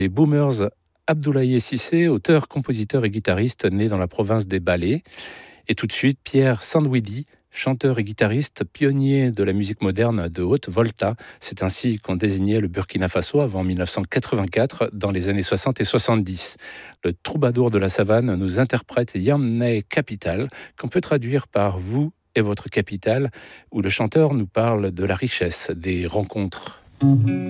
Les Boomers, Abdoulaye Cissé, auteur, compositeur et guitariste né dans la province des Ballets. Et tout de suite, Pierre Sandwidi, chanteur et guitariste, pionnier de la musique moderne de haute volta. C'est ainsi qu'on désignait le Burkina Faso avant 1984, dans les années 60 et 70. Le troubadour de la savane nous interprète Yamneh Capital, qu'on peut traduire par vous et votre capitale, où le chanteur nous parle de la richesse des rencontres.